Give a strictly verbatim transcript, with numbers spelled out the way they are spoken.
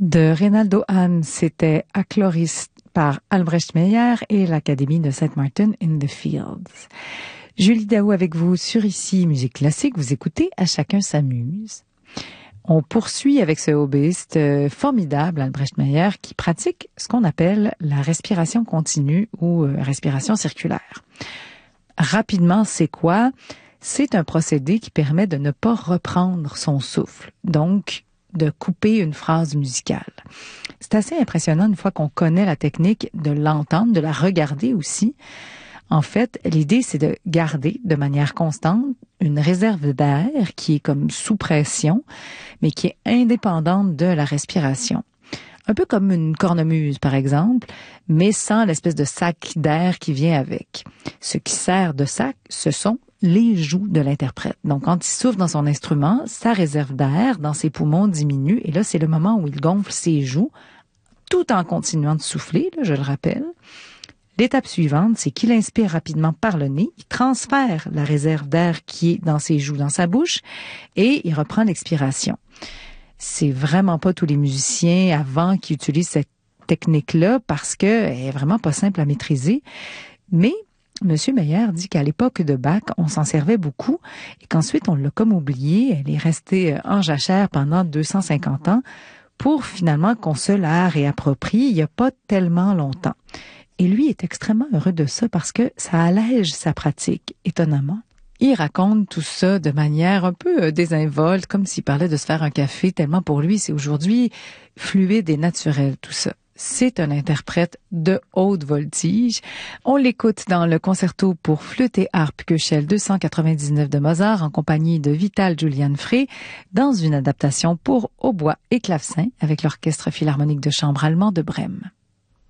De Reynaldo Hahn, c'était Achloris par Albrecht Meyer et l'Académie de Saint Martin in the Fields. Julie Daou avec vous sur Ici Musique Classique. Vous écoutez À chacun s'amuse. On poursuit avec ce hobbyiste formidable, Albrecht Meyer, qui pratique ce qu'on appelle la respiration continue ou respiration circulaire. Rapidement, c'est quoi? C'est un procédé qui permet de ne pas reprendre son souffle. Donc, de couper une phrase musicale. C'est assez impressionnant une fois qu'on connaît la technique de l'entendre, de la regarder aussi. En fait, l'idée, c'est de garder de manière constante une réserve d'air qui est comme sous pression, mais qui est indépendante de la respiration. Un peu comme une cornemuse, par exemple, mais sans l'espèce de sac d'air qui vient avec. Ce qui sert de sac, ce sont les joues de l'interprète. Donc, quand il souffle dans son instrument, sa réserve d'air dans ses poumons diminue, et là, c'est le moment où il gonfle ses joues, tout en continuant de souffler, là, je le rappelle. L'étape suivante, c'est qu'il inspire rapidement par le nez, il transfère la réserve d'air qui est dans ses joues, dans sa bouche, et il reprend l'expiration. C'est vraiment pas tous les musiciens avant qui utilisent cette technique-là parce qu'elle est vraiment pas simple à maîtriser. Mais Monsieur Meyer dit qu'à l'époque de Bach, on s'en servait beaucoup et qu'ensuite on l'a comme oublié. Elle est restée en jachère pendant deux cent cinquante ans pour finalement qu'on se la réapproprie il n'y a pas tellement longtemps. Et lui est extrêmement heureux de ça parce que ça allège sa pratique, étonnamment. Il raconte tout ça de manière un peu désinvolte, comme s'il parlait de se faire un café, tellement pour lui, c'est aujourd'hui fluide et naturel, tout ça. C'est un interprète de haute voltige. On l'écoute dans le concerto pour flûte et harpe Köchel deux cent quatre-vingt-dix-neuf de Mozart en compagnie de Vital Julian Frey dans une adaptation pour hautbois et clavecin avec l'Orchestre philharmonique de chambre allemand de Brême.